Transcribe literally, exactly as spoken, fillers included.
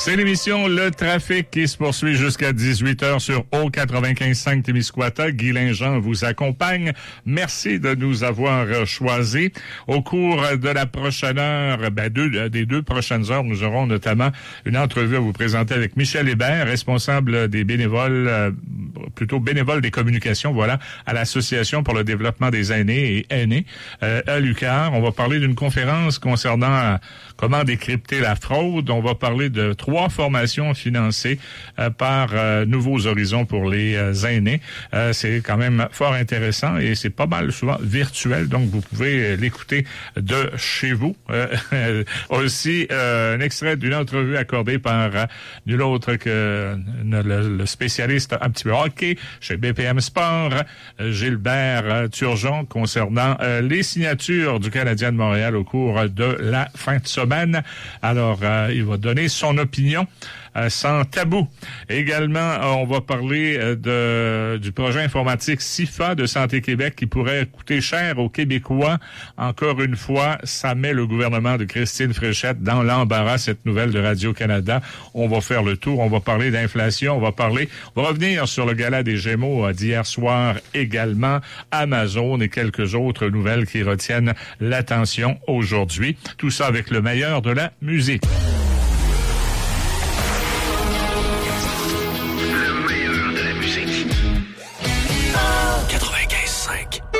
C'est l'émission Le Trafic qui se poursuit jusqu'à dix-huit heures sur O quatre-vingt-quinze cinq Témiscouata. Guy Linjean vous accompagne. Merci de nous avoir choisis. Au cours de la prochaine heure, ben deux, des deux prochaines heures, nous aurons notamment une entrevue à vous présenter avec Michel Hébert, responsable des bénévoles, euh, plutôt bénévole des communications, voilà, à l'Association pour le développement des aînés et aînés euh, à l'U Q A R. On va parler d'une conférence concernant euh, comment décrypter la fraude. On va parler de trois formations financées euh, par euh, Nouveaux Horizons pour les euh, aînés. Euh, c'est quand même fort intéressant et c'est pas mal souvent virtuel, donc vous pouvez l'écouter de chez vous. Euh, aussi, euh, un extrait d'une entrevue accordée par euh, nul autre que euh, le, le spécialiste un petit peu hockey chez B P M Sport, euh, Gilbert euh, Turgeon, concernant euh, les signatures du Canadien de Montréal au cours de la fin de semaine. Alors, euh, il va donner son opinion euh, sans tabou. Également, euh, on va parler euh, de du projet informatique SIFA de Santé Québec qui pourrait coûter cher aux Québécois. Encore une fois, ça met le gouvernement de Christine Fréchette dans l'embarras, cette nouvelle de Radio-Canada. On va faire le tour, on va parler d'inflation, on va parler, on va revenir sur le gala des Gémeaux euh, d'hier soir également, Amazon et quelques autres nouvelles qui retiennent l'attention aujourd'hui. Tout ça avec le meilleur de la musique. Le meilleur de la musique. quatre-vingt-quinze cinq